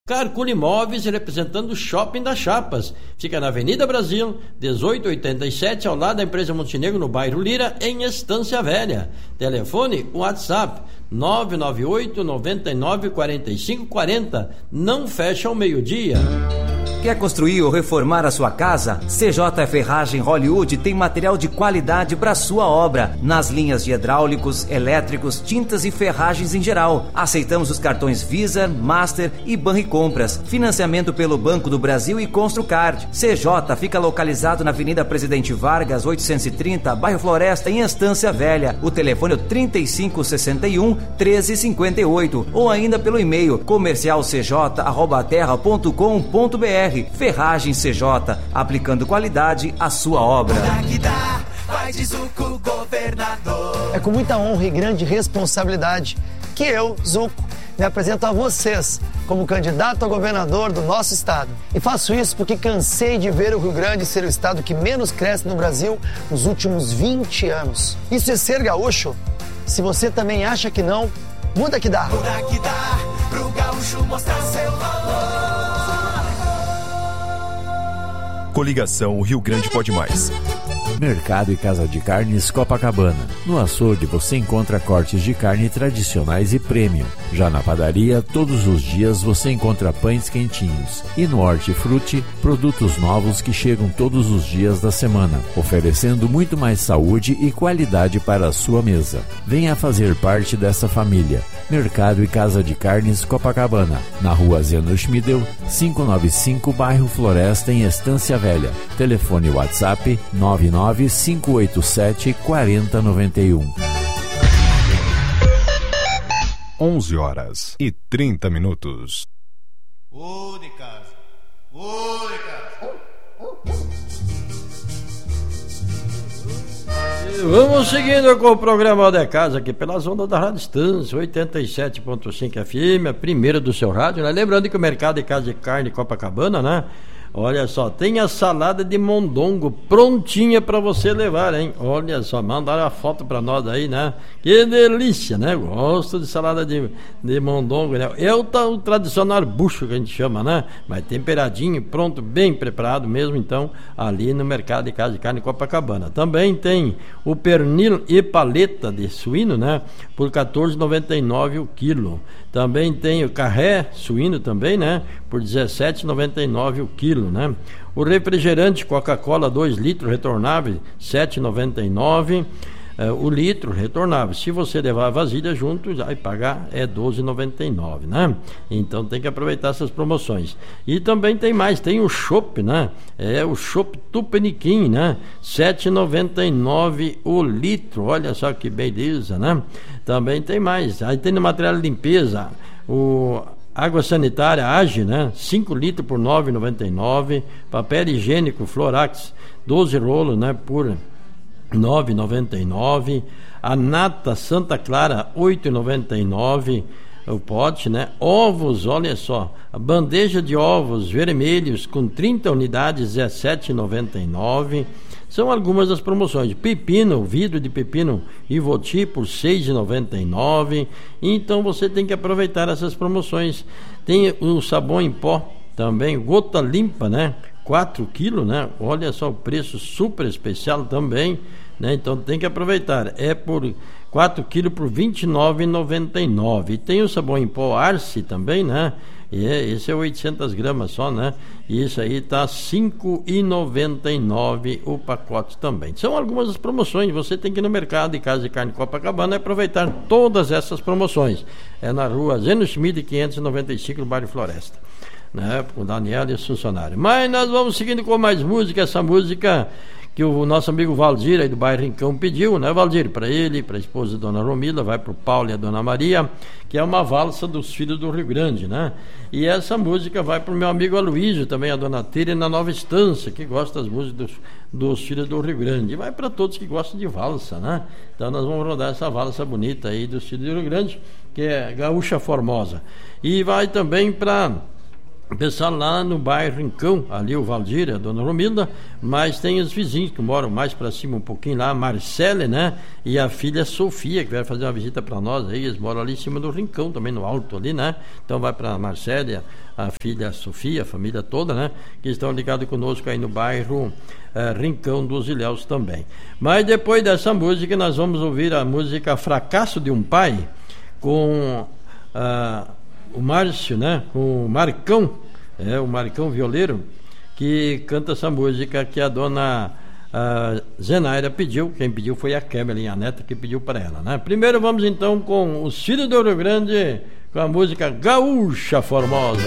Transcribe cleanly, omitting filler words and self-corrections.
Carcule Imóveis, representando o Shopping das Chapas. Fica na Avenida Brasil, 1887, ao lado da empresa Montenegro, no bairro Lira, em Estância Velha. Telefone, WhatsApp, 998 99 45 40. Não fecha ao meio-dia. Quer construir ou reformar a sua casa? CJ Ferragem Hollywood tem material de qualidade para sua obra, nas linhas de hidráulicos, elétricos, tintas e ferragens em geral. Aceitamos os cartões Visa, Master e Banricompras. Financiamento pelo Banco do Brasil e Construcard. CJ fica localizado na Avenida Presidente Vargas, 830, bairro Floresta, em Estância Velha. O telefone é 3561-1358 ou ainda pelo e-mail comercialcj@terra.com.br. Ferragem CJ, aplicando qualidade à sua obra. É com muita honra e grande responsabilidade que eu, Zuco, me apresento a vocês como candidato a governador do nosso estado. E faço isso porque cansei de ver o Rio Grande ser o estado que menos cresce no Brasil nos últimos 20 anos. Isso é ser gaúcho? Se você também acha que não, muda que dá. Muda que dá, pro gaúcho mostrar seu valor. Coligação Rio Grande Pode Mais. Mercado e Casa de Carnes Copacabana. No açougue você encontra cortes de carne tradicionais e premium. Já na padaria, todos os dias você encontra pães quentinhos. E no Hortifruti, produtos novos que chegam todos os dias da semana, oferecendo muito mais saúde e qualidade para a sua mesa. Venha fazer parte dessa família. Mercado e Casa de Carnes Copacabana, na rua Zeno Schmidel, 595, bairro Floresta, em Estância Velha. Telefone WhatsApp 99587-4091. 11h30. Ô de casa. Vamos seguindo com o programa de casa aqui pelas ondas da Rádio Estância 87.5 FM, a primeira do seu rádio, né? Lembrando que o Mercado e Casa de Carne Copacabana, né? Olha só, tem a salada de mondongo prontinha para você levar, hein? Olha só, mandaram a foto para nós aí, né? Que delícia, né? Gosto de salada de mondongo, né? É o tradicional bucho que a gente chama, né? Mas temperadinho, pronto, bem preparado mesmo, então, ali no Mercado e Casa de Carne Copacabana. Também tem o pernil e paleta de suíno, né? Por R$14,99 o quilo. Também tem o carré suíno também, né? Por R$17,99 o quilo, né? O refrigerante Coca-Cola 2 litros retornável, R$7,99 o litro retornável. Se você levar a vasilha junto, vai pagar R$12,99, né? Então tem que aproveitar essas promoções. E também tem mais, tem o chopp, né? É o chopp Tupiniquim, né? R$7,99 o litro. Olha só que beleza, né? Também tem mais. Aí tem no material de limpeza, o água sanitária Age, né? 5 litros por R$9,99. Papel higiênico Florax, 12 rolos, né? Por R$9,99. A nata Santa Clara, R$8,99 o pote, né? Ovos, olha só, a bandeja de ovos vermelhos com 30 unidades, R$17,99. São algumas das promoções. Pepino, vidro de pepino Ivoti por R$6,99. Então você tem que aproveitar essas promoções. Tem o sabão em pó também, gota limpa, né? 4 quilos, né? Olha só o preço super especial também, né? Então tem que aproveitar. É por 4 quilos por R$29,99. E tem o sabão em pó Arce também, né? Esse é 800 gramas só, né? E isso aí tá R$5,99 o pacote também. São algumas das promoções. Você tem que ir no Mercado e Casa de Carne Copacabana e aproveitar todas essas promoções. É na rua Zeno Schmid 595, no bairro Floresta, né? Com o Daniel e os funcionários. Mas nós vamos seguindo com mais música. Essa música que o nosso amigo Valdir aí do bairro Rincão pediu, né, Valdir? Para ele, para a esposa da Dona Romila, vai para o Paulo e a Dona Maria, que é uma valsa dos filhos do Rio Grande, né? E essa música vai para o meu amigo Aloísio, também a Dona Tere na Nova Estância, que gosta das músicas dos filhos do Rio Grande. E vai para todos que gostam de valsa, né? Então nós vamos rodar essa valsa bonita aí dos filhos do Rio Grande, que é Gaúcha Formosa. E vai também para O pessoal lá no bairro Rincão, ali o Valdir, a dona Romilda, mas tem os vizinhos que moram mais para cima um pouquinho lá, a Marcele, né? E a filha Sofia, que vai fazer uma visita para nós aí, eles moram ali em cima do Rincão, também no alto ali, né? Então vai para a Marcele, a filha Sofia, a família toda, né? Que estão ligados conosco aí no bairro Rincão dos Ilhéus também. Mas depois dessa música, nós vamos ouvir a música Fracasso de um Pai, com o Márcio, né? Com o Marcão, o Marcão Violeiro, que canta essa música que a dona Zenaira pediu. Quem pediu foi a Kemelin, a neta, que pediu para ela, né? Primeiro vamos então com os Filhos do Rio Grande, com a música Gaúcha Formosa.